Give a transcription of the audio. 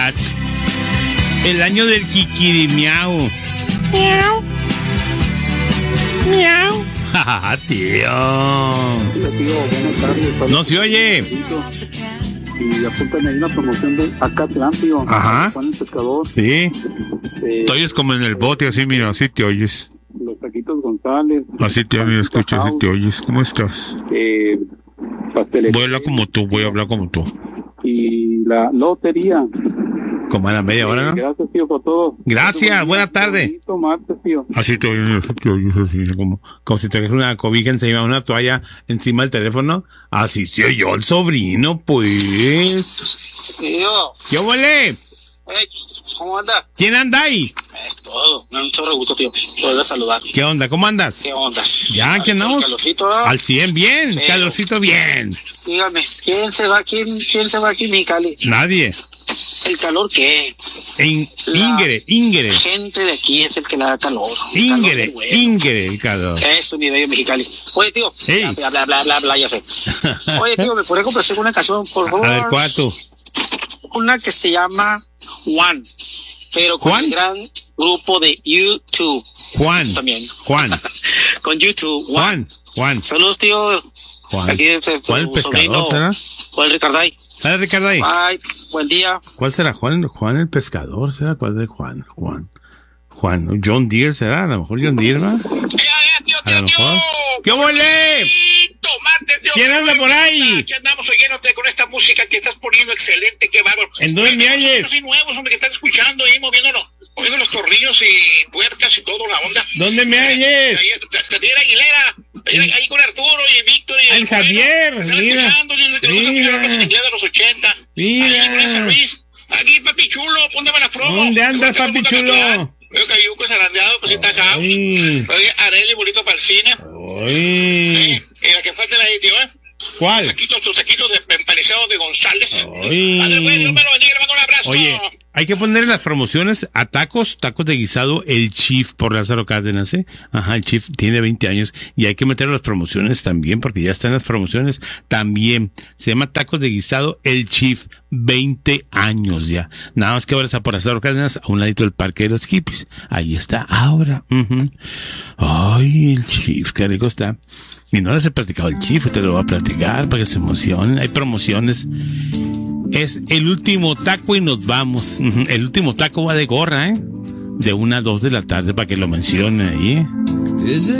Navidad. El año del kikirimiau. Miau. Miau. Jajaja, tío. Tío, buenas tardes. No se oye. Y apúntame ahí una promoción de Acatlán, tío. Ajá. Juan el Pescador. Sí. Te oyes como en el bote, así, mira, así te oyes. Los Taquitos González. Así te oyes, escuchas, así te oyes. ¿Cómo estás? Pastelería. Voy a hablar como tú, voy a hablar como tú. Y la lotería. Como a la media hora, ¿no? Gracias, tío, por todo. Gracias, buena tarde. Bonito martes, tío. Así te oyes, así, como si te ves una cobija encima, una toalla encima del teléfono. Así se oyó el sobrino, pues. Tío. ¿Qué huele? ¿Cómo anda? ¿Quién anda ahí? Es todo. Me da un chorro de gusto, tío. Poder saludar. ¿Qué onda? ¿Cómo andas? ¿Qué onda? Ya, ¿qué andamos? Calorcito, Al 100, bien. Pero- Calorcito, bien. Dígame, ¿quién se va aquí en Mexicali? Nadie. ¿El calor qué? Ingre. Gente de aquí es el que le da calor. Ingre, el calor. Eso, mi bello Mexicali. Oye, tío. Hey. Bla, ya sé. Oye, tío, ¿me podría complacer una canción, por favor? A ver, ¿cuál tú? Una que se llama Juan. Pero con ¿Juan? el gran grupo de YouTube. Juan. También. Juan. Con YouTube. Juan. Saludos, tío. Juan. Aquí ¿Cuál el pescador sobrino, será? Juan Ricarday. ¿Sale Ricardo ahí? Ay, buen día. ¿Cuál será? ¿Juan el pescador será? ¿Cuál de Juan? John Deere será, a lo mejor John Deere, ¿va? Tío, A lo mejor. ¿Qué huele? Tomate, tío. ¿Quién anda por ahí? Aquí andamos oyéndote con esta música que estás poniendo excelente, qué bárbaro. ¿En dónde me oyes? Así nuevos, hombre, que están escuchando ahí, moviendo los tornillos y puercas y todo, la onda. ¿Dónde me oyes? Javier Aguilera, ahí con Arturo y Víctor y ¡Ay, Javier! Están Mira. escuchando, desde que nos escucharon los inglés de los 80. Mira. Ahí con ese Luis. Aquí, papi chulo, póndame la promo. ¿Dónde andas, Ponte papi como chulo? Mazatlán. Veo Cayuco zarandeado, pues está acá. Ay. Oye, Areli, bonito para el cine. Ay. Y la que falta ahí, tío, ¿Cuál? Tus saquitos de empanizados de González. Ay. Padre, bueno, Dios me lo bendiga, le mando un abrazo. Oye, hay que poner las promociones a tacos de guisado, el Chief por Lázaro Cárdenas, ¿eh? Ajá, el Chief tiene 20 años y hay que meter las promociones también, porque ya están las promociones también. Se llama tacos de guisado, el Chief, 20 años ya. Nada más que ahora está por Lázaro Cárdenas, a un ladito del Parque de los Hippies. Ahí está, ahora. Ay, el Chief, qué rico está. Y no les he platicado el Chief, te lo voy a platicar para que se emocionen. Hay promociones. Es el último taco y nos vamos. El último taco va de gorra, ¿eh? De 1 a 2 de la tarde para que lo mencione ahí, ¿eh?